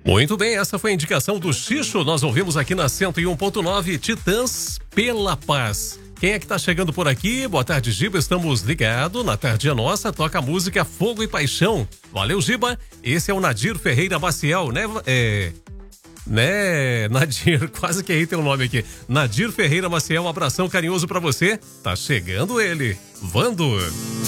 Muito bem, essa foi a indicação do Xixo. Nós ouvimos aqui na 101.9 Titãs pela Paz. Quem é que tá chegando por aqui? Boa tarde, Giba. Estamos ligados. Na tarde é nossa, toca a música Fogo e Paixão. Valeu, Giba. Esse é o Nadir Ferreira Maciel, né? Nadir, quase que errei teu nome aqui. Nadir Ferreira Maciel, um abração carinhoso pra você. Tá chegando ele, Vando.